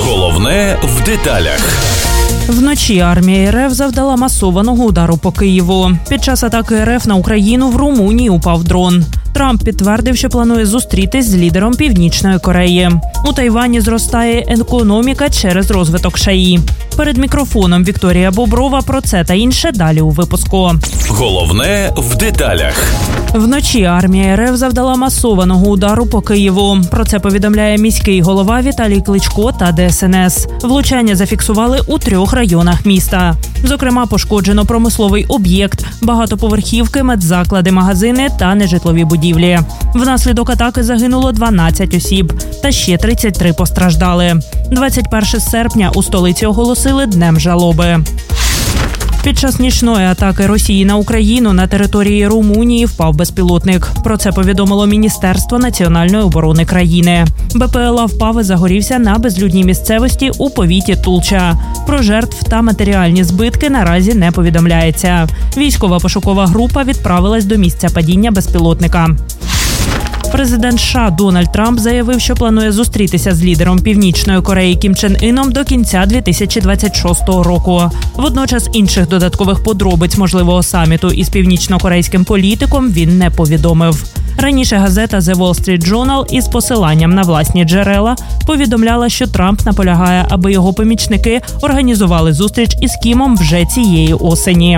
Головне в деталях. Вночі армія РФ завдала масованого удару по Києву. Під час атаки РФ на Україну в Румунії упав дрон. Трамп підтвердив, що планує зустрітись з лідером Північної Кореї. У Тайвані зростає економіка через розвиток ШАІ. Перед мікрофоном Вікторія Боброва про це та інше далі у випуску. Головне в деталях. Вночі армія РФ завдала масованого удару по Києву. Про це повідомляє міський голова Віталій Кличко та ДСНС. Влучання зафіксували у 3 районах міста. Зокрема, пошкоджено промисловий об'єкт, багатоповерхівки, медзаклади, магазини та нежитлові будівлі. Внаслідок атаки загинуло 12 осіб та ще 33 постраждали. 21 серпня у столиці оголосили Днем жалоби. Під час нічної атаки Росії на Україну на території Румунії впав безпілотник. Про це повідомило Міністерство національної оборони країни. БПЛА впав і загорівся на безлюдній місцевості у повіті Тулча. Про жертв та матеріальні збитки наразі не повідомляється. Військова пошукова група відправилась до місця падіння безпілотника. Президент США Дональд Трамп заявив, що планує зустрітися з лідером Північної Кореї Кім Чен Іном до кінця 2026 року. Водночас інших додаткових подробиць можливого саміту із північнокорейським політиком він не повідомив. Раніше газета The Wall Street Journal із посиланням на власні джерела повідомляла, що Трамп наполягає, аби його помічники організували зустріч із Кімом вже цієї осені.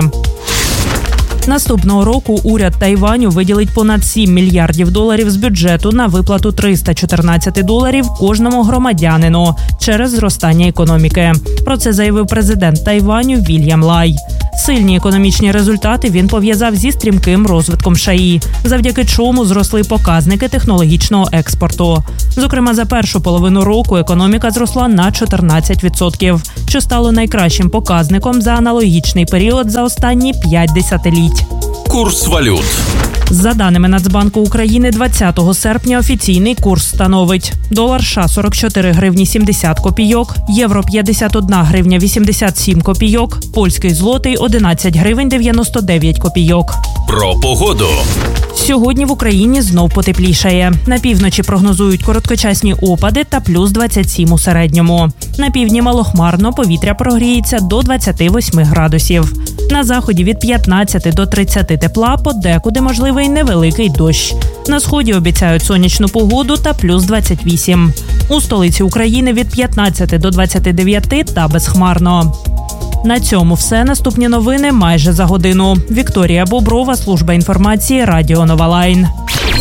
Наступного року уряд Тайваню виділить понад $7 мільярдів з бюджету на виплату $314 кожному громадянину через зростання економіки. Про це заявив президент Тайваню Вільям Лай. Сильні економічні результати він пов'язав зі стрімким розвитком ШАІ, завдяки чому зросли показники технологічного експорту. Зокрема, за першу половину року економіка зросла на 14%, що стало найкращим показником за аналогічний період за останні 5 десятиліть. Курс валют. За даними Нацбанку України, 20 серпня офіційний курс становить: долар США – 44 гривні 70 копійок, євро – 51 гривня 87 копійок, польський злотий – 11 гривень 99 копійок. Про погоду. Сьогодні в Україні знов потеплішає. На півночі прогнозують короткочасні опади та плюс 27 у середньому. На півдні малохмарно, повітря прогріється до 28 градусів. На заході від 15 до 30 тепла, подекуди можливий невеликий дощ. На сході обіцяють сонячну погоду та плюс 28. У столиці України від 15 до 29 та безхмарно. На цьому все. Наступні новини майже за годину. Вікторія Боброва, служба інформації, Радіо Нова Лайн.